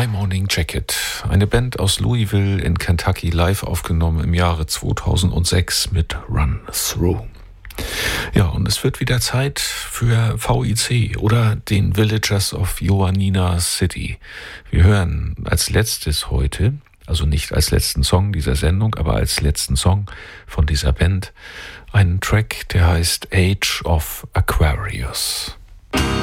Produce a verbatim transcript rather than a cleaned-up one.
My Morning Jacket, eine Band aus Louisville in Kentucky, live aufgenommen im Jahre zweitausendsechs mit Run Through. Ja, und es wird wieder Zeit für V I C oder den Villagers of Ioannina City. Wir hören als letztes heute, also nicht als letzten Song dieser Sendung, aber als letzten Song von dieser Band, einen Track, der heißt Age of Aquarius.